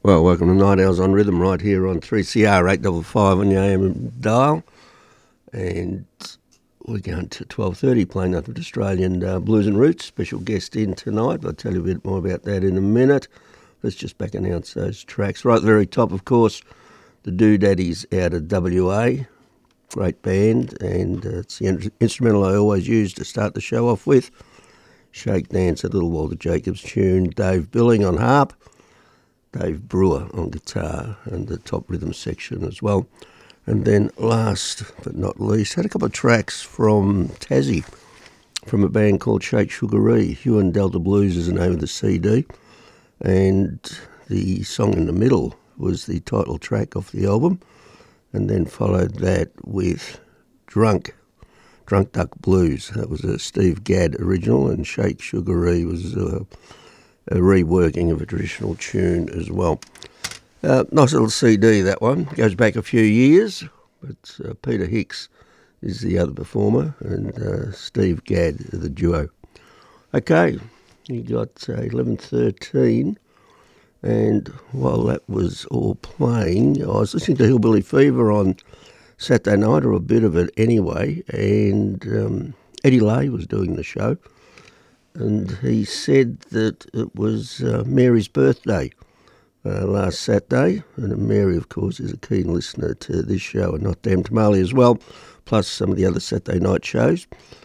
Well, welcome to Night Owls on Rhythm right here on 3CR 855 on your AM dial. And we're going to 12:30 playing nothing but Australian blues and roots. Special guest in tonight. I'll tell you a bit more about that in a minute. Let's just back announce those tracks. Right at the very top, of course, the Doodaddies out of WA. Great band, and it's the instrumental I always use to start the show off with. Shake Dance, a little Walter Jacobs tune. Dave Billing on harp. Dave Brewer on guitar and the top rhythm section as well. And then last but not least, had a couple of tracks from Tassie, from a band called Shake Sugaree. Hugh and Delta Blues is the name of the CD. And the song in the middle was the title track off the album. And then followed that with Drunk Duck Blues. That was a Steve Gadd original, and Shake Sugaree was a reworking of a traditional tune as well. Nice little CD, that one. Goes back a few years, but Peter Hicks is the other performer, and Steve Gadd, the duo. Okay, you got 11:13, and while that was all playing, I was listening to Hillbilly Fever on Saturday night, or a bit of it anyway, and Eddie Lay was doing the show. And he said that it was Mary's birthday last Saturday. And Mary, of course, is a keen listener to this show and Not Damn Tamale as well, plus some of the other Saturday night shows.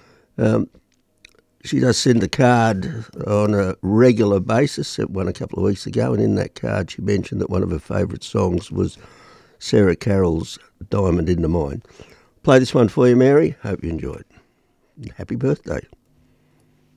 She does send a card on a regular basis, sent one a couple of weeks ago, and in that card she mentioned that one of her favourite songs was Sarah Carroll's Diamond in the Mine. Play this one for you, Mary. Hope you enjoy it. Happy birthday.